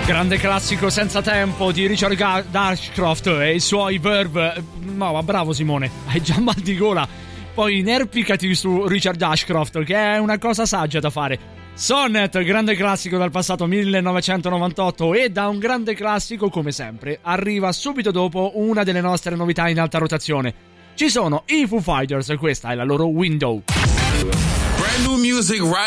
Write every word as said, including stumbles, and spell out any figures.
Grande classico senza tempo di Richard Ashcroft e i suoi Verve. No, ma bravo Simone, hai già mal di gola. Poi inerpicati su Richard Ashcroft, che è una cosa saggia da fare. Sonnet, grande classico dal passato millenovecentonovantotto, e da un grande classico, come sempre, arriva subito dopo una delle nostre novità in alta rotazione. Ci sono i Foo Fighters, questa è la loro Window. Brand new music right